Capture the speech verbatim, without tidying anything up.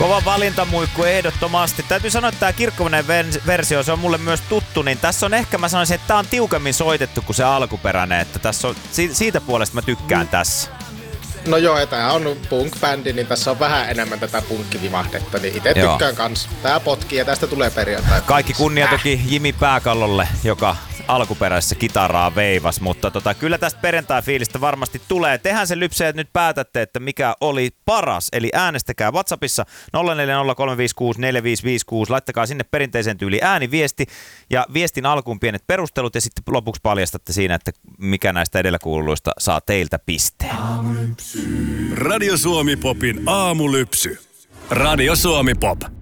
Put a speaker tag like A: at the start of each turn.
A: Kova valintamuikku ehdottomasti. Täytyy sanoa, että tämä Kirkkonen versio, se on mulle myös tuttu, niin tässä on ehkä, mä sanoisin, että tämä on tiukemmin soitettu kuin se alkuperäinen, että tässä on, siitä puolesta mä tykkään tässä.
B: No joo, ja tää on punk-bändi, niin tässä on vähän enemmän tätä punkkivivahdetta, niin itse tykkään kans. Tää potkii ja tästä tulee perjantai.
A: Kaikki kunnia toki Jimi Pääkallolle, joka alkuperäisessä kitaraa veivas, mutta tota, kyllä tästä perjantai-fiilistä varmasti tulee. Tehän se lypsee, että nyt päätätte, että mikä oli paras, eli äänestäkää WhatsAppissa nolla neljä nolla kolme viisi kuusi neljä viisi viisi kuusi, laittakaa sinne perinteisen tyyliin ääniviesti ja viestin alkuun pienet perustelut ja sitten lopuksi paljastatte siinä, että mikä näistä edellä kuuluista saa teiltä pisteen.
C: Radio Suomi Popin aamulypsy. Radio Suomi Pop.